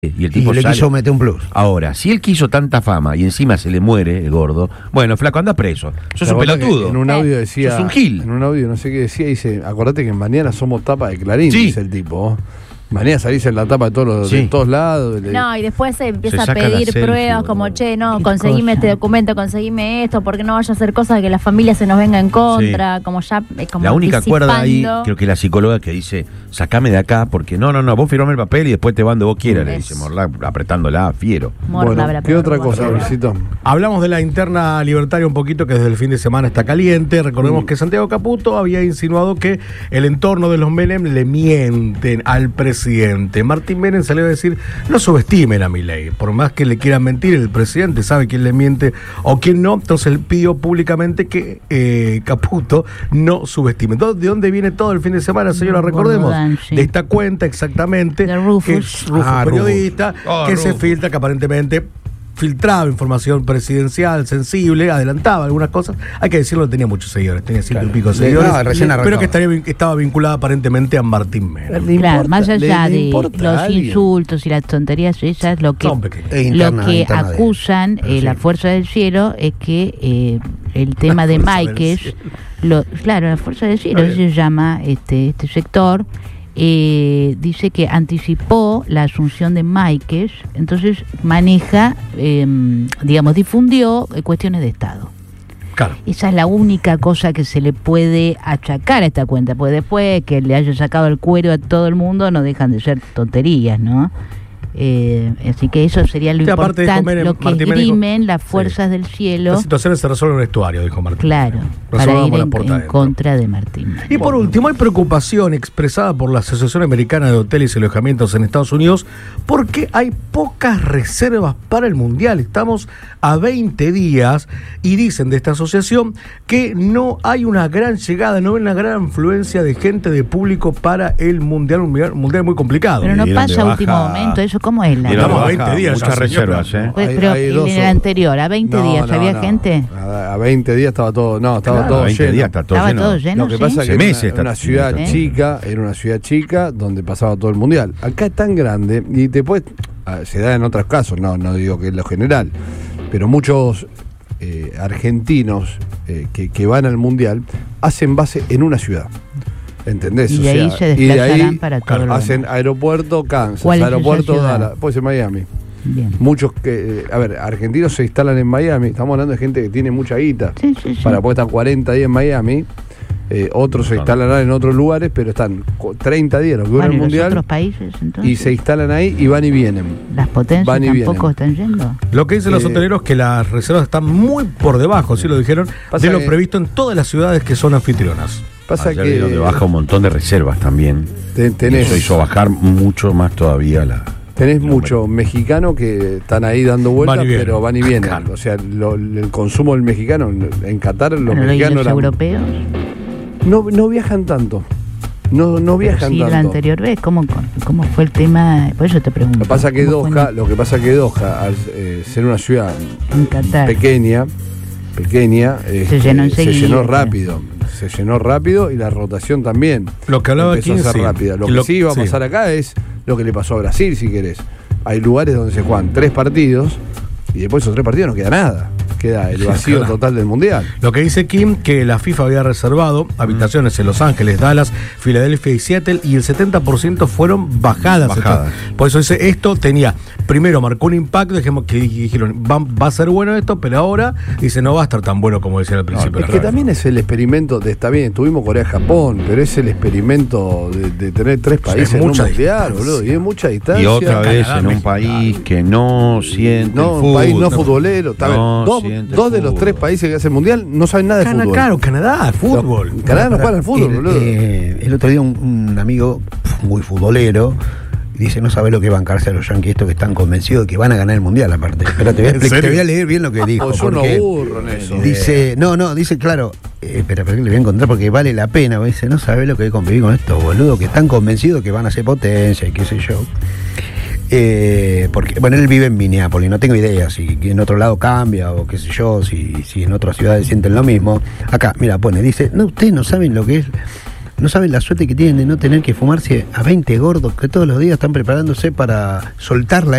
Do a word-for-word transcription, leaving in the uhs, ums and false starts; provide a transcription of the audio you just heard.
Y el tipo y le sale. quiso meter un plus. Ahora, si él quiso tanta fama y encima se le muere el gordo, bueno, flaco, anda preso. Sos un pelotudo. En un audio decía. Sos un gil. En un audio, no sé qué decía, dice: acordate que mañana somos tapa de Clarín, Sí. dice el tipo. Mañana salís en la tapa de todos, los, Sí. de todos lados. Le- No, y después se empieza Se a saca la pedir selfie, pruebas boludo. como, che, no, Qué conseguime cosa. este documento, conseguime esto, porque no vaya a hacer cosas que la familia se nos venga en contra, como ya eh, como La única cuerda ahí, anticipando. creo que la psicóloga que dice, sacame de acá, porque no, no, no, vos firmame el papel y después te van donde vos quieras, le dice Eso. Morla, apretándola, fiero. Morla, Bueno, bla, ¿qué bla, otra bla, cosa, bla, bla. Luisito? Hablamos de la interna libertaria un poquito, que desde el fin de semana está caliente. Recordemos Mm. que Santiago Caputo había insinuado que el entorno de los Menem le mienten al presidente. Martín Menem salió a decir, no subestimen a Milei. Por más que le quieran mentir, el presidente sabe quién le miente o quién no. Entonces él pidió públicamente que eh, Caputo no subestime. ¿De dónde viene todo el fin de semana, señora? Recordemos. Bogdan, sí. De esta cuenta exactamente. De Rufus. Que es Rufus, Ah, periodista, Rufus. que Ah, se Rufus. filtra que aparentemente filtraba información presidencial sensible, adelantaba algunas cosas. Hay que decirlo, tenía muchos seguidores, tenía ciento y pico de Le- seguidores, no, recién pero arrancaba. que estaría vin- estaba vinculada aparentemente a Martín Menem. ¿Le Claro, importa- más le- allá le de importa a los alguien? insultos y las tonterías esas, lo que, Son pequeños. Es interna- lo que interna de- acusan Pero eh, sí. la Fuerza del Cielo es que eh, el tema de Fuerza del Máiquez, Cielo. lo, claro, la Fuerza del Cielo, Está así se llama este, este sector, eh, dice que anticipó la asunción de Máiquez, entonces maneja, eh, digamos, difundió eh, cuestiones de Estado. Claro. Esa es la única cosa que se le puede achacar a esta cuenta, porque después que le haya sacado el cuero a todo el mundo no dejan de ser tonterías, ¿no? Eh, así que eso sería lo Sí, aparte dijo importante, Menem- lo que Martín Menem dijo- esgrimen las Sí. fuerzas del cielo, Las situaciones se resuelven en un estuario, dijo Martín. claro, para Resolvamos ir la en, puerta en adentro. contra de Martín. Y por último, hay preocupación expresada por la Asociación Americana de Hoteles y Alojamientos en Estados Unidos porque hay pocas reservas para el Mundial. Estamos a veinte días y dicen de esta asociación que no hay una gran llegada, no hay una gran afluencia de gente, de público para el Mundial, un mundial, un mundial muy complicado. Pero no Dieron de pasa a baja- último momento, eso cómo es la... Dieron de Estamos a baja veinte días ya, muchas señora. reservas, ¿eh? Pues, Hay- pero hay en dos el o- anterior, a veinte No, días, no, ¿había no. gente? A, a veinte días estaba todo, no, estaba Claro, todo veinte lleno. días está todo Estaba lleno. todo lleno, Lo que ¿sí? pasa es que Hace era meses una, está una ciudad ¿eh? chica, era una ciudad chica donde pasaba todo el mundial. Acá es tan grande y después ah, se da en otros casos, no, no digo que es lo general, pero muchos eh, argentinos eh, que, que van al mundial hacen base en una ciudad. ¿Entendés? Y O de ahí sea, se y de desplazarán ahí para todo lo hacen demás. aeropuerto Kansas, ¿Cuál es esa aeropuerto ciudad? Dallas, puede ser Miami. Bien. Muchos que, eh, a ver, argentinos se instalan en Miami, estamos hablando de gente que tiene mucha guita, Sí, sí, sí. para poder estar cuarenta días en Miami, eh, otros se instalarán en otros lugares, pero están cu- treinta días, lo que dura Bueno, el ¿y los mundial, otros países, entonces? y se instalan ahí y van y vienen. ¿Las potencias van y tampoco vienen. están yendo? Lo que dicen los Eh, hoteleros es que las reservas están muy por debajo, así lo dijeron, Pasa de lo que- previsto en todas las ciudades que son anfitrionas. Pasa Ayer que dieron de baja un montón de reservas también. te- Y tenés, eso hizo bajar mucho más todavía la... tenés muchos mexicanos que están ahí dando vueltas, Van y vienen. pero van y vienen. Claro. O sea, lo- el consumo del mexicano, en Qatar los Bueno, ¿y mexicanos los eran- europeos? no, no viajan tanto. No, no Pero viajan sí, la tanto. anterior vez, ¿cómo, ¿cómo fue el tema? Por eso te pregunto. Lo que pasa que ¿cómo fue Doha, en- lo que pasa que Doha, al eh, ser una ciudad en Qatar? pequeña, pequeña, este, llenó se enseguida, llenó claro. rápido. Se llenó rápido y la rotación también Lo que hablaba empezó aquí, a ser sí. rápida. Lo Que que lo- sí iba a sí. pasar acá es lo que le pasó a Brasil, si querés. Hay lugares donde se juegan tres partidos y después de esos tres partidos no queda nada. Queda el vacío Claro. total del mundial. Lo que dice Kim, que la FIFA había reservado habitaciones en Los Ángeles, Dallas, Filadelfia y Seattle, y el setenta por ciento fueron bajadas. Bajadas. Por eso dice, esto tenía, primero marcó un impacto, dijimos que dijeron, va, va a ser bueno esto, pero ahora dice, no va a estar tan bueno como decía al principio. Es que también es el experimento de, está bien, tuvimos Corea-Japón, pero es el experimento de, de tener tres Sí, países en un mucha mundial, distancia. boludo, y es mucha distancia. Y otra vez Canadá, en un México. país que no siente No, el un país no fútbol. futbolero. Está No bien, dos siente dos el de los fútbol. tres países que hacen mundial no saben nada de Cana- fútbol. Claro, Canadá, fútbol. No, Canadá no juega al fútbol, el, boludo. eh, el otro día un, un amigo muy futbolero dice, no sabe lo que es bancarse a los yanquis, estos que están convencidos de que van a ganar el mundial aparte. Pero te voy a, ¿En explicar- serio? te voy a leer bien lo que dijo. Pues yo no porque burro en eso. Dice, no, no, dice, claro, eh, pero, pero le voy a encontrar porque vale la pena. Dice, no sabe lo que es convivir con estos boludos que están convencidos que van a ser potencia y qué sé yo. Eh, porque, bueno, él vive en Minneapolis, no tengo idea si en otro lado cambia o qué sé yo, si, si en otras ciudades sienten lo mismo. Acá, mira, pone, dice, no, ustedes no saben lo que es, no saben la suerte que tienen de no tener que fumarse a veinte gordos que todos los días están preparándose para soltar la